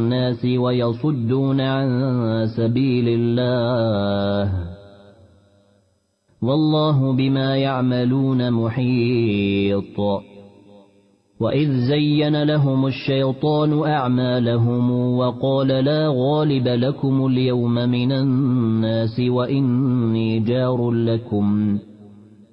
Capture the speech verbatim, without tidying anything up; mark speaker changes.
Speaker 1: الناس ويصدون عن سبيل الله والله بما يعملون محيط. وإذ زين لهم الشيطان أعمالهم وقال لا غالب لكم اليوم من الناس وإني جار لكم